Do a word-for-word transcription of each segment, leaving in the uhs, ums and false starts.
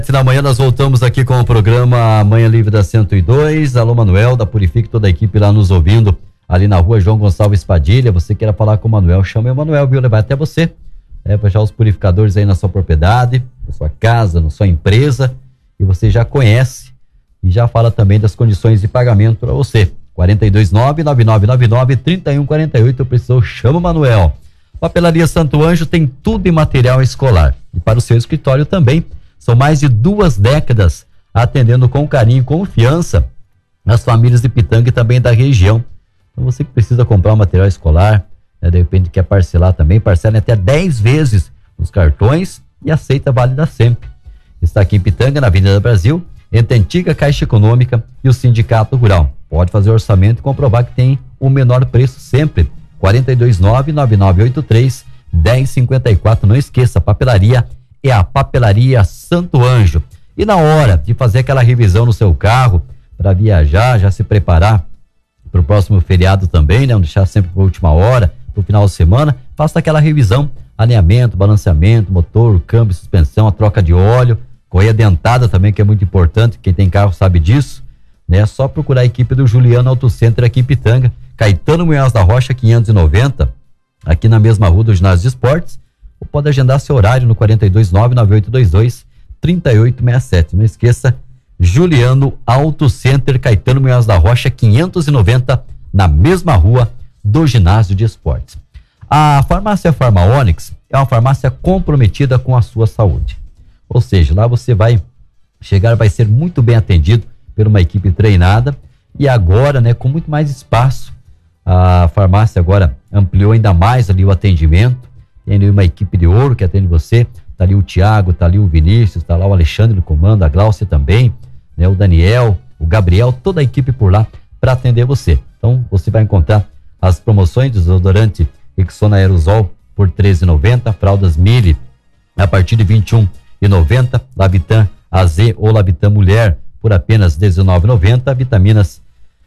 Da manhã nós voltamos aqui com o programa Manhã Livre da cento e dois. Alô Manuel, da Purifique, toda a equipe lá nos ouvindo, ali na rua João Gonçalves Padilha. Você queira falar com o Manuel, chama o Manuel, viu? Levar até você, é, para já os purificadores aí na sua propriedade, na sua casa, na sua empresa, e você já conhece e já fala também das condições de pagamento para você. quatro dois nove, nove nove nove nove, três um quatro oito, precisou, chama o Manuel. Papelaria Santo Anjo tem tudo em material escolar e para o seu escritório também. São mais de duas décadas atendendo com carinho e confiança as famílias de Pitanga e também da região. Então você que precisa comprar um material escolar, né, de repente quer parcelar também, parcela até dez vezes nos cartões e aceita válida sempre. Está aqui em Pitanga, na Avenida Brasil, entre a antiga Caixa Econômica e o Sindicato Rural. Pode fazer orçamento e comprovar que tem o menor preço sempre. quatro dois nove, nove nove oito três, um zero cinco quatro. Não esqueça, a papelaria é a Papelaria Santo Anjo. E na hora de fazer aquela revisão no seu carro, para viajar, já se preparar para o próximo feriado também, né? Não deixar sempre para a última hora, para o final de semana, faça aquela revisão, alinhamento, balanceamento, motor, câmbio, suspensão, a troca de óleo, correia dentada também, que é muito importante, quem tem carro sabe disso, né? É só procurar a equipe do Juliano Auto Center aqui em Pitanga, Caetano Munhoz da Rocha, quinhentos e noventa, aqui na mesma rua do Ginásio de Esportes, ou pode agendar seu horário no quatro dois nove, nove oito dois dois, três oito seis sete. Não esqueça, Juliano Auto Center, Caetano Munhoz da Rocha, quinhentos e noventa, na mesma rua do Ginásio de Esportes. A farmácia Farma Onix é uma farmácia comprometida com a sua saúde. Ou seja, lá você vai chegar, vai ser muito bem atendido por uma equipe treinada e agora, né, com muito mais espaço. A farmácia agora ampliou ainda mais ali o atendimento. Tem ali uma equipe de ouro que atende você, tá ali o Thiago, tá ali o Vinícius, tá lá o Alexandre no comando, a Glaucia também, né, o Daniel, o Gabriel, toda a equipe por lá para atender você. Então você vai encontrar as promoções do desodorante Rexona Aerosol por treze reais e noventa centavos, fraldas Mille a partir de vinte e um reais e noventa centavos, Lavitan A Z ou Lavitan Mulher por apenas dezenove reais e noventa centavos, vitaminas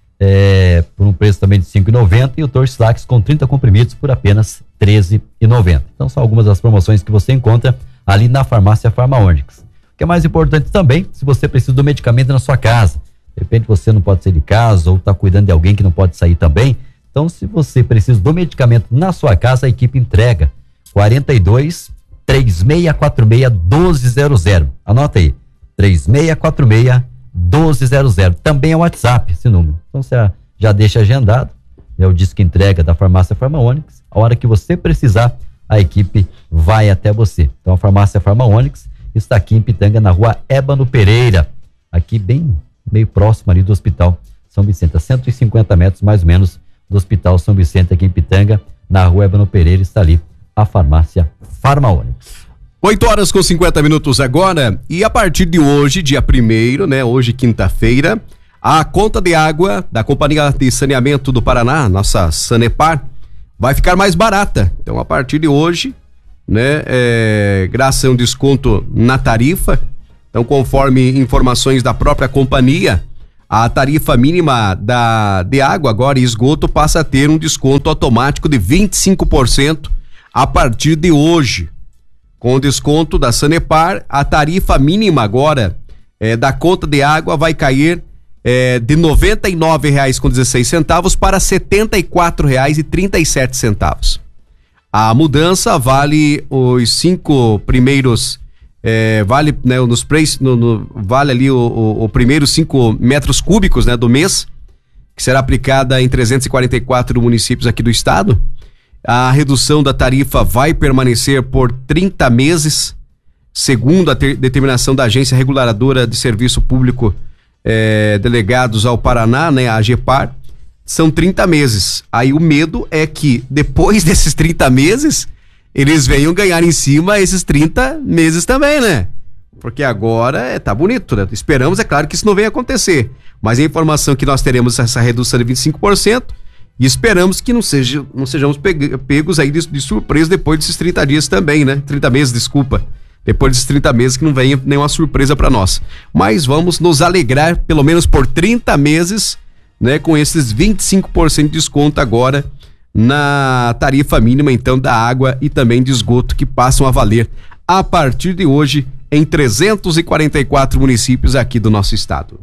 É, por um preço também de cinco reais e noventa centavos e o Torslax com trinta comprimidos por apenas treze reais e noventa centavos. Então são algumas das promoções que você encontra ali na farmácia Farma Onix. O que é mais importante também, se você precisa do medicamento na sua casa, de repente você não pode sair de casa ou está cuidando de alguém que não pode sair também, então se você precisa do medicamento na sua casa, a equipe entrega. Quatro dois, três seis quatro seis, um dois zero zero. Anota aí, três seis quatro seis, um dois zero zero. Também é o WhatsApp esse número. Então você já deixa agendado, é o disco entrega da farmácia Farma Onix. A hora que você precisar, a equipe vai até você. Então a farmácia Farma Onix está aqui em Pitanga, na rua Ébano Pereira, aqui bem meio próximo ali do Hospital São Vicente, a cento e cinquenta metros mais ou menos do Hospital São Vicente, aqui em Pitanga, na rua Ébano Pereira, está ali a farmácia Farma Onix. oito horas com cinquenta minutos agora, e a partir de hoje, dia primeiro, né, hoje quinta-feira, a conta de água da Companhia de Saneamento do Paraná, nossa Sanepar, vai ficar mais barata. Então, a partir de hoje, né, é, graças a um desconto na tarifa, então, conforme informações da própria companhia, a tarifa mínima da, de água agora e esgoto passa a ter um desconto automático de vinte e cinco por cento a partir de hoje. Com o desconto da Sanepar, a tarifa mínima agora é, da conta de água vai cair é, de noventa e nove reais com dezesseis centavos para setenta e quatro reais e trinta e sete centavos. A mudança vale os cinco primeiros, é, vale, né, nos preços, no, no, vale ali o, o, o primeiro cinco metros cúbicos, né, do mês, que será aplicada em trezentos e quarenta e quatro municípios aqui do estado. A redução da tarifa vai permanecer por trinta meses, segundo a ter, determinação da Agência Reguladora de Serviço Público eh, delegados ao Paraná, né, a AGEPAR, são trinta meses. Aí o medo é que depois desses trinta meses, eles venham ganhar em cima esses trinta meses também, né? Porque agora é, tá bonito, né? Esperamos, é claro, que isso não venha acontecer. Mas a informação que nós teremos essa redução de vinte e cinco por cento, e esperamos que não, seja, não sejamos pegos aí de, de surpresa depois desses trinta dias também, né? trinta meses, desculpa. Depois desses trinta meses que não venha nenhuma surpresa para nós. Mas vamos nos alegrar, pelo menos por trinta meses, né? Com esses vinte e cinco por cento de desconto agora na tarifa mínima, então, da água e também de esgoto, que passam a valer a partir de hoje em trezentos e quarenta e quatro municípios aqui do nosso estado.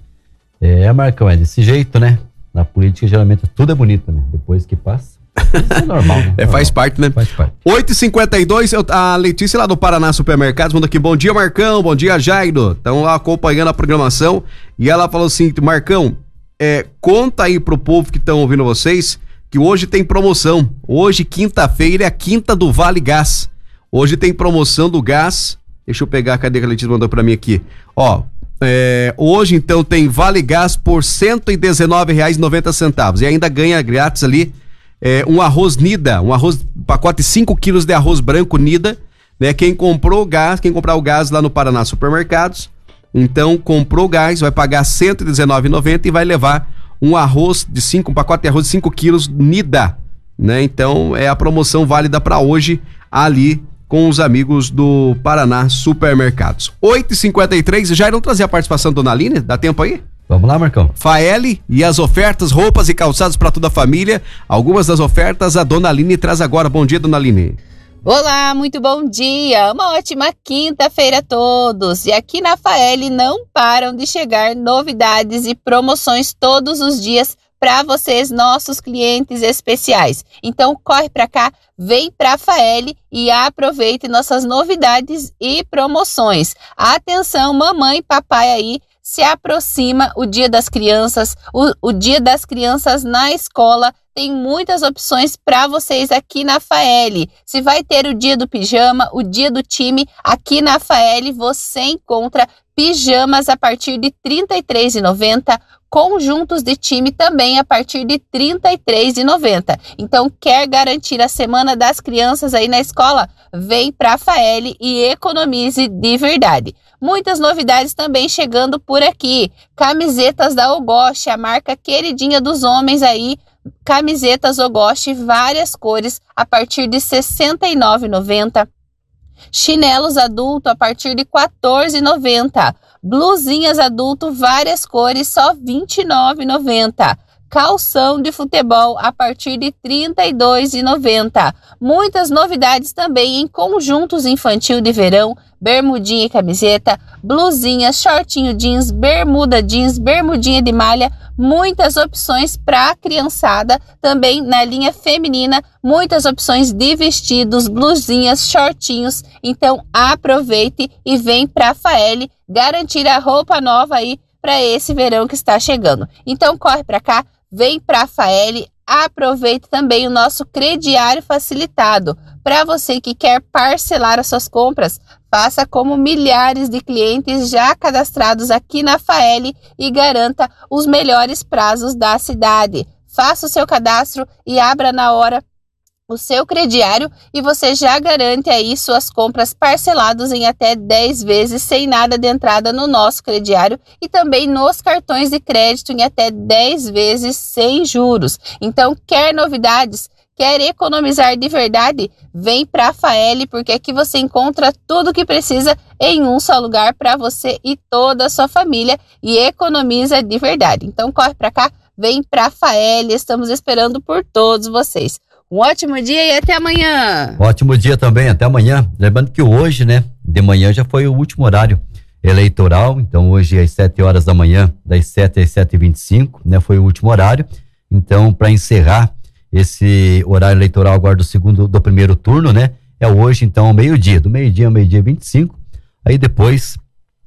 É, Marcão, é desse jeito, né? Na política, geralmente, tudo é bonito, né? Depois que passa, isso é normal, né? É, faz parte, né? Faz parte. oito e cinquenta e dois, eu, a Letícia lá do Paraná Supermercados manda aqui, bom dia, Marcão, bom dia, Jairo. Estão lá acompanhando a programação e ela falou assim, Marcão, é, conta aí pro povo que estão ouvindo vocês que hoje tem promoção. Hoje, quinta-feira, é a quinta do Vale Gás. Hoje tem promoção do gás. Deixa eu pegar, cadê que a Letícia mandou pra mim aqui? Ó, é, hoje então tem Vale Gás por cento e dezenove reais e noventa centavos e ainda ganha grátis ali é, um arroz Nida, um arroz, pacote cinco quilos de arroz branco Nida, né? Quem comprou gás, quem comprar o gás lá no Paraná Supermercados, então comprou gás, vai pagar cento e dezenove reais e noventa centavos e vai levar um arroz de cinco, um pacote de arroz de cinco quilos Nida, né? Então é a promoção válida para hoje ali com os amigos do Paraná Supermercados. oito e cinquenta e três, já irão trazer a participação da Dona Aline? Dá tempo aí? Vamos lá, Marcão. Faeli e as ofertas, roupas e calçados para toda a família. Algumas das ofertas a Dona Aline traz agora. Bom dia, Dona Aline. Olá, muito bom dia. Uma ótima quinta-feira a todos. E aqui na Faeli não param de chegar novidades e promoções todos os dias para vocês, nossos clientes especiais. Então corre para cá, vem para a Faeli e aproveite nossas novidades e promoções. Atenção, mamãe e papai aí, se aproxima o Dia das Crianças, o, o Dia das Crianças na escola. Tem muitas opções para vocês aqui na Faeli. Se vai ter o dia do pijama, o dia do time, aqui na Faeli você encontra pijamas a partir de trinta e três reais e noventa centavos, conjuntos de time também a partir de trinta e três reais e noventa centavos. Então, quer garantir a Semana das Crianças aí na escola? Vem para a Faeli e economize de verdade. Muitas novidades também chegando por aqui. Camisetas da Ogoste, a marca queridinha dos homens aí. Camisetas Ogoste, várias cores, a partir de sessenta e nove reais e noventa centavos. Chinelos adulto a partir de quatorze reais e noventa centavos. Blusinhas adulto, várias cores, só vinte e nove reais e noventa centavos. Calção de futebol a partir de trinta e dois reais e noventa centavos. Muitas novidades também em conjuntos infantil de verão, bermudinha e camiseta, blusinhas, shortinho jeans, bermuda jeans, bermudinha de malha, muitas opções para a criançada, também na linha feminina, muitas opções de vestidos, blusinhas, shortinhos. Então aproveite e vem para a Faeli garantir a roupa nova aí para esse verão que está chegando. Então corre para cá, vem para a Faeli, aproveite também o nosso crediário facilitado. Para você que quer parcelar as suas compras, faça como milhares de clientes já cadastrados aqui na Faeli e garanta os melhores prazos da cidade. Faça o seu cadastro e abra na hora o seu crediário e você já garante aí suas compras parceladas em até dez vezes sem nada de entrada no nosso crediário e também nos cartões de crédito em até dez vezes sem juros. Então, quer novidades? Quer economizar de verdade? Vem para a Faeli, porque aqui você encontra tudo o que precisa em um só lugar para você e toda a sua família e economiza de verdade. Então corre para cá, vem para a Faeli, estamos esperando por todos vocês. Um ótimo dia e até amanhã. Ótimo dia também, até amanhã. Lembrando que hoje, né, de manhã já foi o último horário eleitoral, então hoje às sete horas da manhã, das sete às sete e vinte e cinco, né, foi o último horário. Então, para encerrar esse horário eleitoral agora do segundo, do primeiro turno, né, é hoje então ao meio-dia, do meio-dia ao meio-dia vinte e cinco. Aí depois,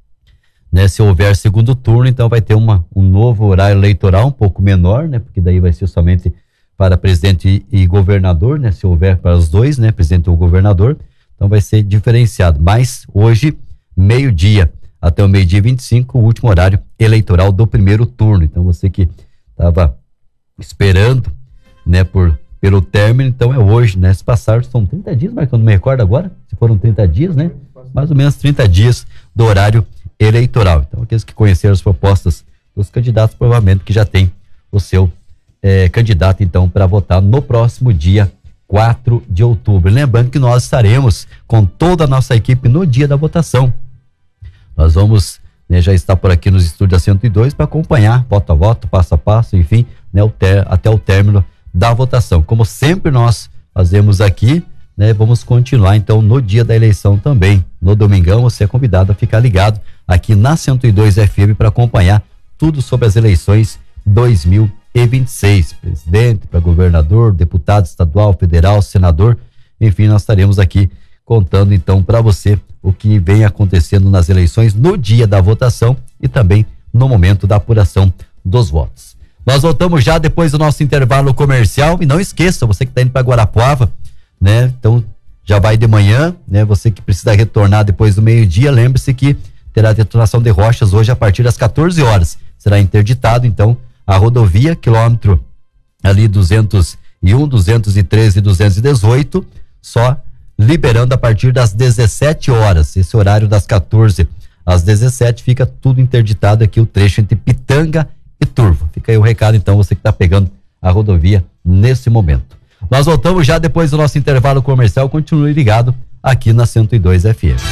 né, se houver segundo turno, então vai ter uma, um novo horário eleitoral um pouco menor, né, porque daí vai ser somente para presidente e governador, né? Se houver para os dois, né? Presidente ou governador, então vai ser diferenciado. Mas hoje, meio-dia até o meio-dia vinte e cinco, o último horário eleitoral do primeiro turno. Então você que estava esperando, né? Por, pelo término, então é hoje, né? Se passaram, são trinta dias, mas eu não me recordo agora, se foram trinta dias, né? Mais ou menos trinta dias do horário eleitoral. Então aqueles que conheceram as propostas dos candidatos, provavelmente que já tem o seu É, candidato então para votar no próximo dia quatro de outubro. Lembrando que nós estaremos com toda a nossa equipe no dia da votação. Nós vamos, né, já estar por aqui nos estúdios da cento e dois para acompanhar voto a voto, passo a passo, enfim, né, o ter, até o término da votação. Como sempre nós fazemos aqui, né? Vamos continuar então no dia da eleição também. No domingão você é convidado a ficar ligado aqui na cento e dois F M para acompanhar tudo sobre as eleições dois mil e vinte e seis. Presidente, para governador, deputado estadual, federal, senador, enfim, nós estaremos aqui contando então para você o que vem acontecendo nas eleições no dia da votação e também no momento da apuração dos votos. Nós voltamos já depois do nosso intervalo comercial e não esqueça, você que está indo para Guarapuava, né? Então já vai de manhã, né? Você que precisa retornar depois do meio-dia, lembre-se que terá detonação de rochas hoje a partir das quatorze horas. Será interditado então a rodovia, quilômetro ali duzentos e um, duzentos e treze e duzentos e dezoito, só liberando a partir das dezessete horas. Esse horário das quatorze às dezessete fica tudo interditado aqui, o trecho entre Pitanga e Turvo. Fica aí o recado então, você que está pegando a rodovia nesse momento. Nós voltamos já depois do nosso intervalo comercial, continue ligado aqui na cento e dois F M.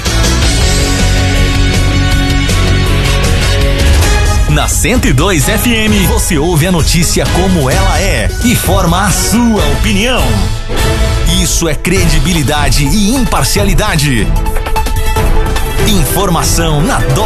Na cento e dois F M, você ouve a notícia como ela é e forma a sua opinião. Isso é credibilidade e imparcialidade. Informação na dose.